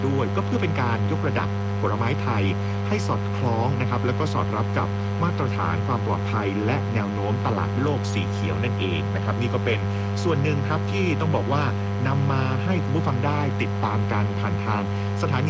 ด้วยก็เพื่อเป็นการยกระดับผลไม้ไทยให้สอดคล้องนะครับแล้วก็สอดรับกับมาตรฐานความปลอดภัยและแนวโน้มตลาดโลกสีเขียวนั่นเองนะครับนี่ก็เป็นส่วนหนึ่งครับที่ต้องบอกว่านำมาให้คุณผู้ฟังได้ติดตามกันผ่านทางสถานี